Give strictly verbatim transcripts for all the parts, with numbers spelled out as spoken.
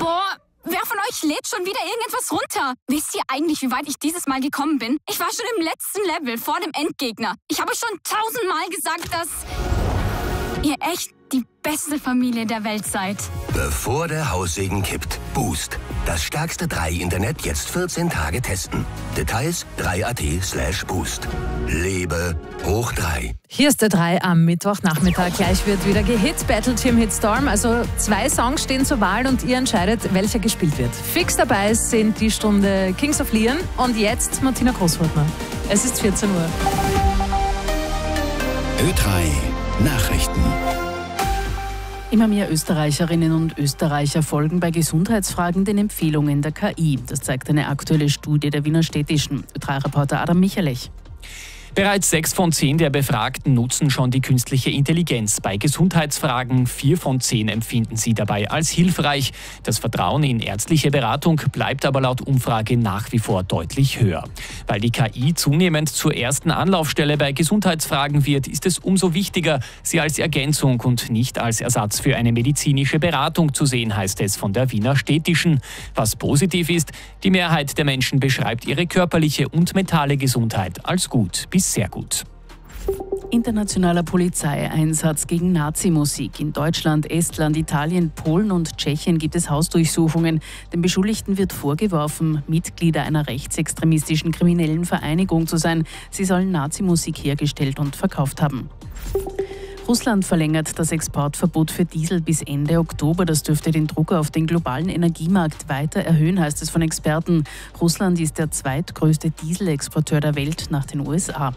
Boah, wer von euch lädt schon wieder irgendetwas runter? Wisst ihr eigentlich, wie weit ich dieses Mal gekommen bin? Ich war schon im letzten Level, vor dem Endgegner. Ich habe schon tausendmal gesagt, dass ihr echt die beste Familie der Welt seid. Bevor der Haussegen kippt. Boost. Das stärkste drei Internet jetzt vierzehn Tage testen. Details drei punkt at slash boost. Lebe hoch drei. Hier ist der drei am Mittwochnachmittag. Gleich wird wieder gehit. Battle Team Hitstorm. Also zwei Songs stehen zur Wahl und ihr entscheidet, welcher gespielt wird. Fix dabei sind die Stunde Kings of Leon und jetzt Martina Großwurtner. Es ist vierzehn Uhr. Ö drei Nachrichten. Immer mehr Österreicherinnen und Österreicher folgen bei Gesundheitsfragen den Empfehlungen der K I. Das zeigt eine aktuelle Studie der Wiener Städtischen. Ö drei Reporter Adam Michalech. Bereits sechs von zehn der Befragten nutzen schon die künstliche Intelligenz bei Gesundheitsfragen. Vier von zehn empfinden sie dabei als hilfreich. Das Vertrauen in ärztliche Beratung bleibt aber laut Umfrage nach wie vor deutlich höher. Weil die K I zunehmend zur ersten Anlaufstelle bei Gesundheitsfragen wird, ist es umso wichtiger, sie als Ergänzung und nicht als Ersatz für eine medizinische Beratung zu sehen, heißt es von der Wiener Städtischen. Was positiv ist, die Mehrheit der Menschen beschreibt ihre körperliche und mentale Gesundheit als gut bis sehr gut. Internationaler Polizeieinsatz gegen Nazi-Musik. In Deutschland, Estland, Italien, Polen und Tschechien gibt es Hausdurchsuchungen. Den Beschuldigten wird vorgeworfen, Mitglieder einer rechtsextremistischen kriminellen Vereinigung zu sein. Sie sollen Nazi-Musik hergestellt und verkauft haben. Russland verlängert das Exportverbot für Diesel bis Ende Oktober. Das dürfte den Druck auf den globalen Energiemarkt weiter erhöhen, heißt es von Experten. Russland ist der zweitgrößte Dieselexporteur der Welt nach den U S A.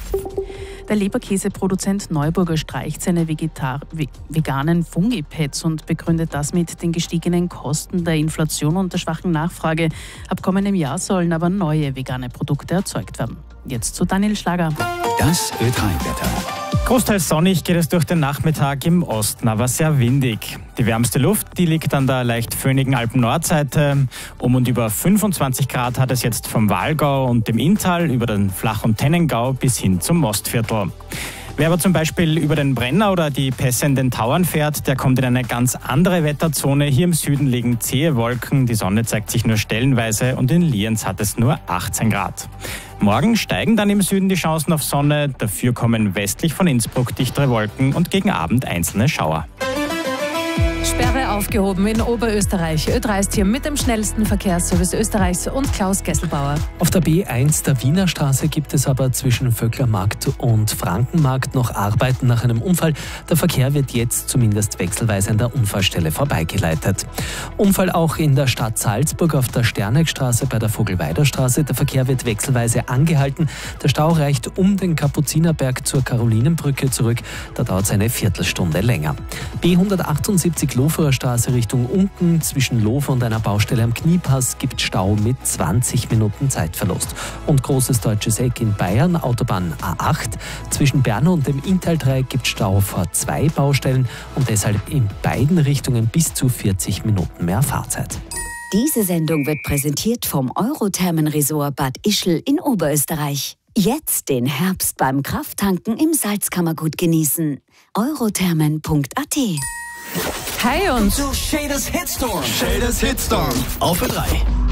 Der Leberkäseproduzent Neuburger streicht seine Vegetar- veganen Fungipads und begründet das mit den gestiegenen Kosten der Inflation und der schwachen Nachfrage. Ab kommendem Jahr sollen aber neue vegane Produkte erzeugt werden. Jetzt zu Daniel Schlager. Das Ö drei Wetter. Großteils sonnig geht es durch den Nachmittag im Osten, aber sehr windig. Die wärmste Luft, die liegt an der leicht föhnigen Alpen-Nordseite. Um und über fünfundzwanzig Grad hat es jetzt vom Wallgau und dem Inntal über den Flach- und Tennengau bis hin zum Mostviertel. Wer aber zum Beispiel über den Brenner oder die Pässe in den Tauern fährt, der kommt in eine ganz andere Wetterzone. Hier im Süden liegen zähe Wolken, die Sonne zeigt sich nur stellenweise und in Lienz hat es nur achtzehn Grad. Morgen steigen dann im Süden die Chancen auf Sonne, dafür kommen westlich von Innsbruck dichtere Wolken und gegen Abend einzelne Schauer. Sperre aufgehoben in Oberösterreich. Ö drei ist hier mit dem schnellsten Verkehrsservice Österreichs und Klaus Gesselbauer. Auf der B eins der Wiener Straße gibt es aber zwischen Vöcklermarkt und Frankenmarkt noch Arbeiten nach einem Unfall. Der Verkehr wird jetzt zumindest wechselweise an der Unfallstelle vorbeigeleitet. Unfall auch in der Stadt Salzburg auf der Sternegstraße bei der Vogelweiderstraße. Der Verkehr wird wechselweise angehalten. Der Stau reicht um den Kapuzinerberg zur Karolinenbrücke zurück. Da dauert es eine Viertelstunde länger. B hundertachtundsiebzig Loferer Straße Richtung Unken. Zwischen Lofer und einer Baustelle am Kniepass gibt Stau mit zwanzig Minuten Zeitverlust. Und großes deutsches Eck in Bayern, Autobahn A acht. Zwischen Bern und dem Inntal-Dreieck gibt Stau vor zwei Baustellen und deshalb in beiden Richtungen bis zu vierzig Minuten mehr Fahrzeit. Diese Sendung wird präsentiert vom Eurothermenresort Bad Ischl in Oberösterreich. Jetzt den Herbst beim Krafttanken im Salzkammergut genießen. eurothermen punkt at. Hi und Shaders Hitstorm. Shaders Hitstorm. Auf Ö drei.